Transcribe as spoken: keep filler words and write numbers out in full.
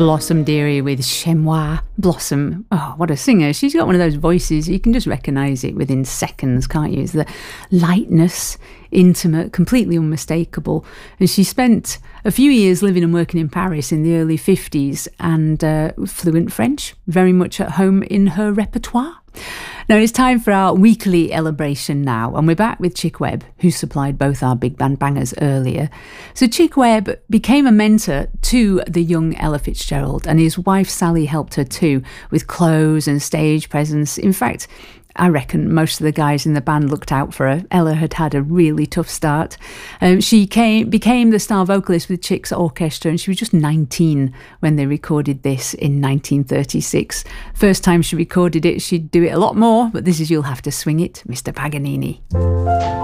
Blossom Dearie with Chez Moi. Blossom, oh, what a singer. She's got one of those voices, you can just recognise it within seconds, can't you? It's the lightness, intimate, completely unmistakable. And she spent a few years living and working in Paris in the early fifties and uh, fluent French, very much at home in her repertoire. Now it's time for our weekly elevation now, and we're back with Chick Webb, who supplied both our big band bangers earlier. So Chick Webb became a mentor to the young Ella Fitzgerald, and his wife Sally helped her too with clothes and stage presence. In fact, I reckon most of the guys in the band looked out for her. Ella had had a really tough start. Um, she came, became the star vocalist with Chick's orchestra, and she was just nineteen when they recorded this in nineteen thirty-six. First time she recorded it, she'd do it a lot more, but this is You'll Have to Swing It, Mister Paganini.